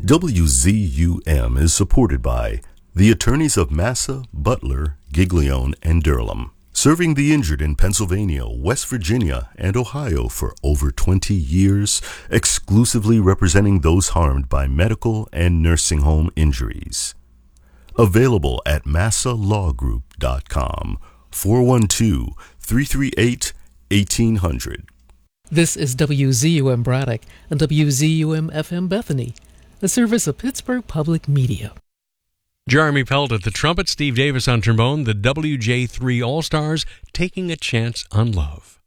WZUM is supported by the attorneys of Massa, Butler, Giglione, and Durham, serving the injured in Pennsylvania, West Virginia, and Ohio for over 20 years, exclusively representing those harmed by medical and nursing home injuries. Available at massalawgroup.com, 412-338-1800. This is WZUM Braddock and WZUM FM Bethany, a service of Pittsburgh Public Media. Jeremy Pelt at the trumpet, Steve Davis on trombone, the WJ3 All-Stars, Taking a Chance on Love.